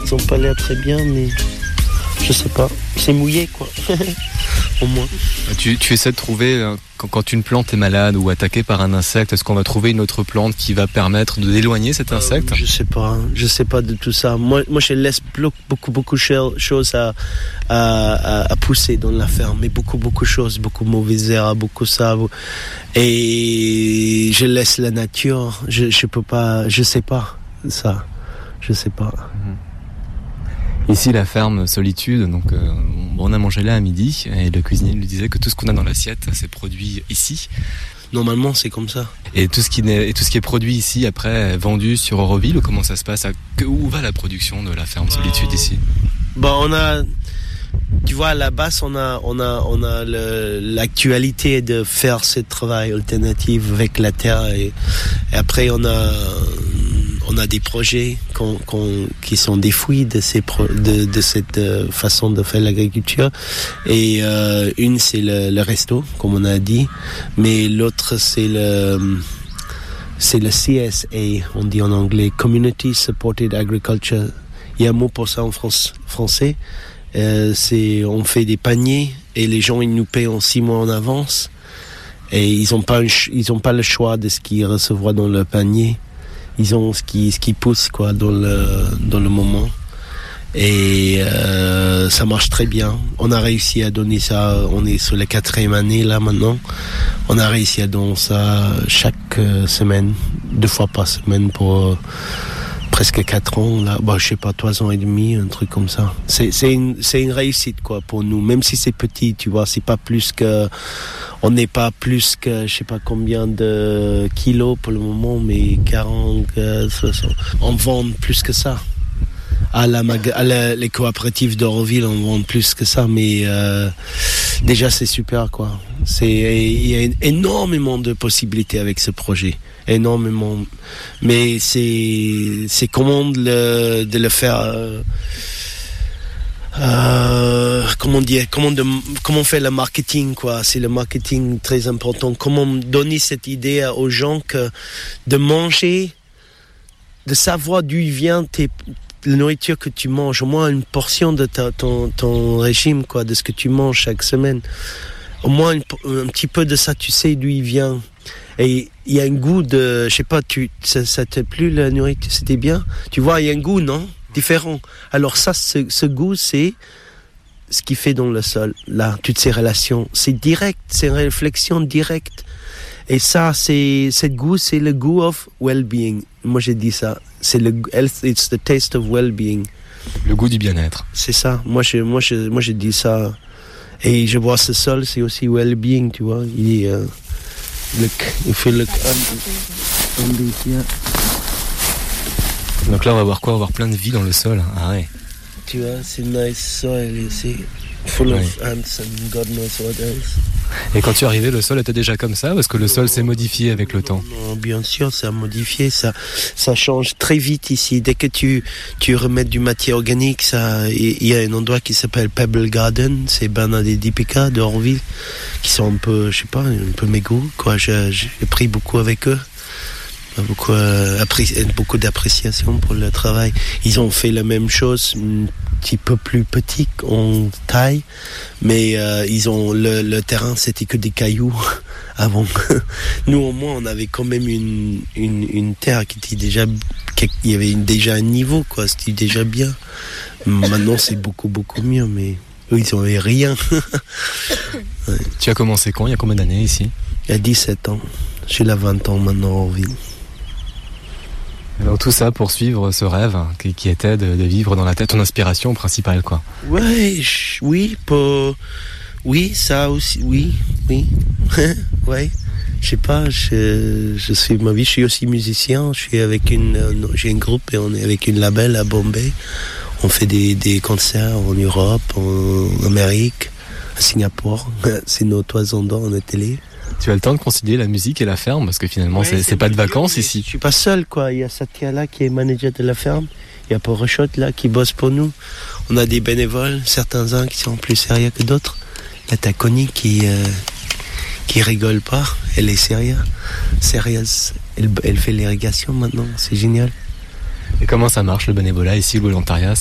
ils ont pas l'air très bien, mais je sais pas. C'est mouillé, quoi. Au moins. Tu essaies de trouver, quand une plante est malade ou attaquée par un insecte, est-ce qu'on va trouver une autre plante qui va permettre d'éloigner cet insecte ? Je sais pas de tout ça. Moi je laisse beaucoup de choses à pousser dans la ferme, mais beaucoup de choses, beaucoup de mauvaises herbes, beaucoup ça. Et je laisse la nature. Je peux pas, je sais pas ça. Je sais pas. Ici, la ferme Solitude, donc on a mangé là à midi et le cuisinier lui disait que tout ce qu'on a dans l'assiette, c'est produit ici. Normalement, c'est comme ça. Et tout ce qui est produit ici, après, est vendu sur Euroville, ou comment ça se passe ? Où va la production de la ferme Solitude ici ? On a... Tu vois, à la base, on a l'actualité de faire ce travail alternatif avec la terre et après on a des projets qui sont des fruits de cette façon de faire l'agriculture et une c'est le resto comme on a dit, mais l'autre c'est le CSA, on dit en anglais, Community Supported Agriculture. Il y a un mot pour ça en français. On fait des paniers et les gens ils nous payent en 6 mois en avance et ils ont pas le choix de ce qu'ils recevront dans le panier. Ils ont ce qui pousse quoi dans le moment et ça marche très bien. On a réussi à donner ça. On est sur la 4e année là maintenant. On a réussi à donner ça chaque semaine, 2 fois par semaine pour presque 4 ans là, je sais pas, 3 ans et demi, un truc comme ça. C'est une réussite quoi pour nous, même si c'est petit, tu vois, on n'est pas plus que je sais pas combien de kilos pour le moment, mais 40, 60. On vend plus que ça. Les coopératives d'Euroville on vend plus que ça, mais déjà c'est super quoi. Il y a énormément de possibilités avec ce projet. Énormément, mais c'est comment de le faire comment faire le marketing quoi. C'est le marketing très important, comment donner cette idée aux gens que de manger, de savoir d'où vient la nourriture que tu manges, au moins une portion de ton régime quoi, de ce que tu manges chaque semaine, au moins un petit peu de ça, tu sais d'où il vient. Et il y a un goût de, je sais pas, ça t'a plu la nourriture, c'était bien. Tu vois, il y a un goût, non, différent. Alors ça, ce goût, c'est ce qui fait dans le sol, là, toutes ces relations. C'est direct, c'est une réflexion directe. Et ça, ce goût, c'est le goût of well-being. Moi, j'ai dit ça. C'est it's the taste of well-being. Le goût du bien-être. C'est ça. Moi, j'ai dit ça. Et je vois ce sol, c'est aussi well-being, tu vois. Il est, il fait le donc là on va voir quoi? On va voir plein de vie dans le sol. Ah ouais. Tu vois, c'est nice soil ici. Full of ants and God knows what else. Et quand tu es arrivé, le sol était déjà comme ça? Parce que le sol s'est modifié avec le temps. Non, bien sûr, ça a modifié. Ça change très vite ici. Dès que tu remets du matière organique, il y a un endroit qui s'appelle Pebble Garden. C'est Bernadette Dipeka d'Euroville, qui sont un peu, je sais pas, un peu mes goûts, quoi. J'ai pris beaucoup avec eux. Beaucoup d'appréciation pour le travail. Ils ont fait la même chose, un petit peu plus petit en taille, mais ils ont le terrain, c'était que des cailloux avant. Nous au moins on avait quand même une terre qui était déjà, il y avait déjà un niveau quoi, c'était déjà bien. Maintenant c'est beaucoup mieux, mais eux ils n'avaient rien. Ouais. Tu as commencé quand? Il y a combien d'années ici? Il y a 17 ans. J'ai 20 ans maintenant en ville. Alors tout ça pour suivre ce rêve qui était de vivre dans la tête, ton inspiration principale quoi. Oui, ça aussi, oui. Ouais. Je sais pas, je suis ma vie, je suis aussi musicien, j'ai un groupe et on est avec une label à Bombay. On fait des concerts en Europe, en Amérique, à Singapour. C'est nos 3 endroits en télé. Tu as le temps de concilier la musique et la ferme parce que finalement c'est pas de vacances ici. Je suis pas seul quoi, il y a Satya là qui est manager de la ferme, il y a Paul Rochotte là qui bosse pour nous. On a des bénévoles, certains qui sont plus sérieux que d'autres. Il y a Takoni qui rigole pas, elle est sérieuse. Elle fait l'irrigation maintenant, c'est génial. Et comment ça marche le bénévolat ici, le volontariat?